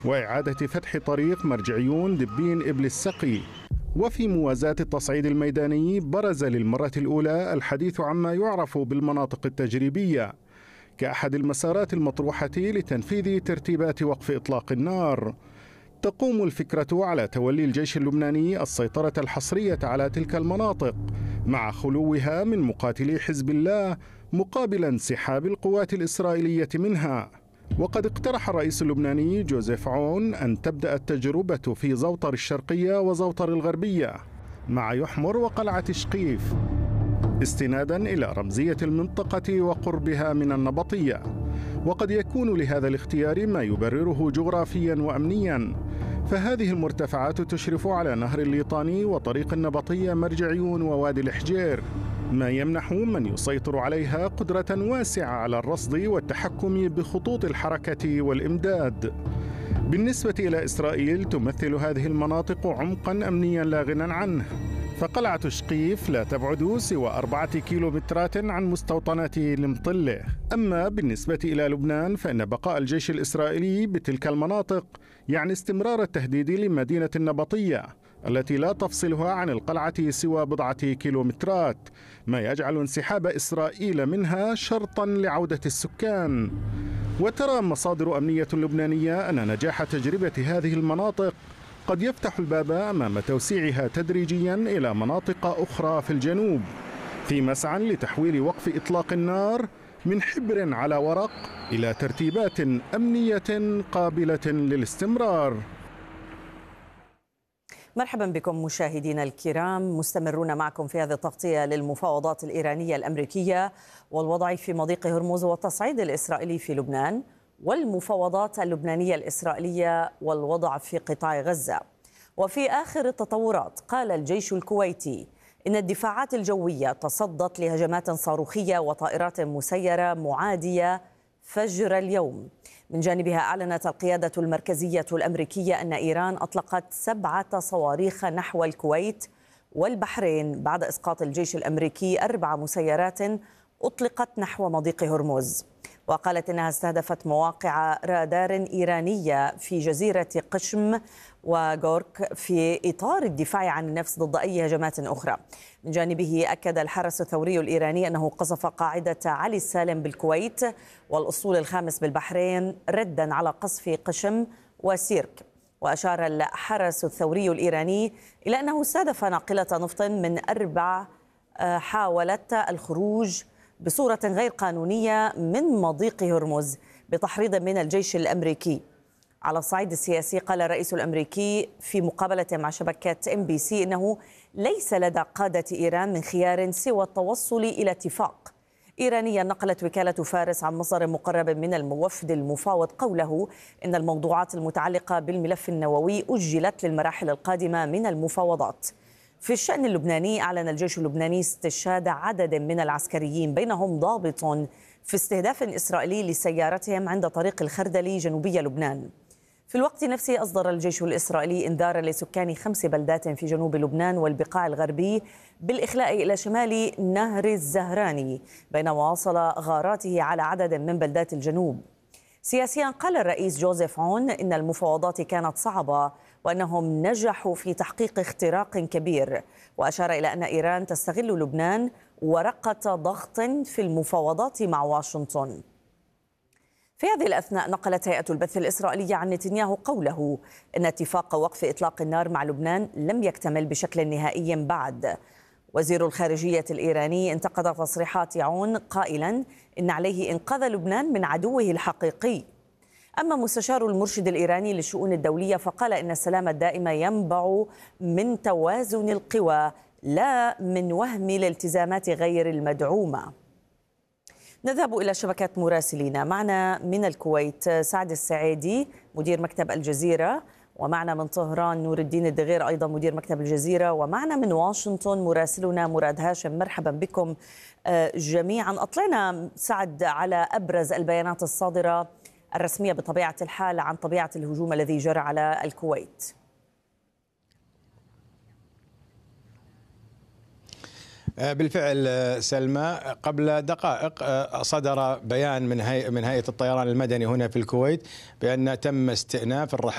وإعادة فتح طريق مرجعيون دبين إبل السقي. وفي موازاة التصعيد الميداني برز للمرة الأولى الحديث عما يعرف بالمناطق التجريبية كأحد المسارات المطروحة لتنفيذ ترتيبات وقف إطلاق النار. تقوم الفكرة على تولي الجيش اللبناني السيطرة الحصرية على تلك المناطق مع خلوها من مقاتلي حزب الله مقابل انسحاب القوات الإسرائيلية منها. وقد اقترح الرئيس اللبناني جوزيف عون أن تبدأ التجربة في زوطر الشرقية وزوطر الغربية مع يحمر وقلعة شقيف استنادا إلى رمزية المنطقة وقربها من النبطية. وقد يكون لهذا الاختيار ما يبرره جغرافيا وأمنيا، فهذه المرتفعات تشرف على نهر الليطاني وطريق النبطية مرجعيون ووادي الحجير، ما يمنح من يسيطر عليها قدرة واسعة على الرصد والتحكم بخطوط الحركة والإمداد. بالنسبة إلى إسرائيل تمثل هذه المناطق عمقا أمنيا لا غنى عنه، فقلعة شقيف لا تبعد سوى 4 كيلومترات عن مستوطنات المطلة. أما بالنسبة إلى لبنان فإن بقاء الجيش الإسرائيلي بتلك المناطق يعني استمرار التهديد لمدينة النبطية التي لا تفصلها عن القلعة سوى بضعة كيلومترات، ما يجعل انسحاب إسرائيل منها شرطا لعودة السكان. وترى مصادر أمنية لبنانية أن نجاح تجربة هذه المناطق قد يفتح الباب أمام توسيعها تدريجيا إلى مناطق أخرى في الجنوب في مسعى لتحويل وقف إطلاق النار من حبر على ورق إلى ترتيبات أمنية قابلة للاستمرار. مرحبا بكم مشاهدينا الكرام، مستمرون معكم في هذه التغطية للمفاوضات الإيرانية الأمريكية والوضع في مضيق هرمز والتصعيد الإسرائيلي في لبنان والمفاوضات اللبنانية الإسرائيلية والوضع في قطاع غزة. وفي آخر التطورات قال الجيش الكويتي إن الدفاعات الجوية تصدت لهجمات صاروخية وطائرات مسيرة معادية فجر اليوم. من جانبها أعلنت القيادة المركزية الأمريكية أن إيران أطلقت 7 صواريخ نحو الكويت والبحرين بعد إسقاط الجيش الأمريكي 4 مسيرات أطلقت نحو مضيق هرمز. وقالت إنها استهدفت مواقع رادار إيرانية في جزيرة قشم وغورك في إطار الدفاع عن النفس ضد أي هجمات أخرى. من جانبه أكد الحرس الثوري الإيراني أنه قصف قاعدة علي السالم بالكويت والأسطول الخامس بالبحرين ردا على قصف قشم وسيرك. وأشار الحرس الثوري الإيراني إلى أنه استهدف ناقلة نفط من 4 حاولت الخروج بصورة غير قانونية من مضيق هرمز بتحريض من الجيش الأمريكي. على الصعيد السياسي قال الرئيس الأمريكي في مقابلة مع شبكة MBC إنه ليس لدى قادة إيران من خيار سوى التوصل إلى اتفاق. إيرانيا نقلت وكالة فارس عن مصدر مقرب من الوفد المفاوض قوله إن الموضوعات المتعلقة بالملف النووي أجلت للمراحل القادمة من المفاوضات. في الشأن اللبناني أعلن الجيش اللبناني استشهاد عدد من العسكريين بينهم ضابط في استهداف إسرائيلي لسيارتهم عند طريق الخردلي جنوبي لبنان. في الوقت نفسه أصدر الجيش الإسرائيلي إنذارا لسكان 5 بلدات في جنوب لبنان والبقاع الغربي بالإخلاء إلى شمال نهر الزهراني بينما واصل غاراته على عدد من بلدات الجنوب. سياسيا قال الرئيس جوزيف عون إن المفاوضات كانت صعبة وأنهم نجحوا في تحقيق اختراق كبير، وأشار إلى أن إيران تستغل لبنان ورقة ضغط في المفاوضات مع واشنطن. في هذه الأثناء نقلت هيئة البث الإسرائيلية عن نتنياهو قوله إن اتفاق وقف إطلاق النار مع لبنان لم يكتمل بشكل نهائي بعد. وزير الخارجية الإيراني انتقد تصريحات عون قائلا إن عليه إنقاذ لبنان من عدوه الحقيقي. أما مستشار المرشد الإيراني للشؤون الدولية فقال إن السلام الدائم ينبع من توازن القوى لا من وهم الالتزامات غير المدعومة. نذهب إلى شبكة مراسلينا. معنا من الكويت سعد السعيدي مدير مكتب الجزيرة، ومعنا من طهران نور الدين الدغير أيضا مدير مكتب الجزيرة، ومعنا من واشنطن مراسلنا مراد هاشم. مرحبا بكم جميعا. أطلعنا سعد على أبرز البيانات الصادرة الرسمية بطبيعة الحال عن طبيعة الهجوم الذي جرى على الكويت. بالفعل سلمى، قبل دقائق صدر بيان من هيئة الطيران المدني هنا في الكويت بأن تم استئناف الرحلات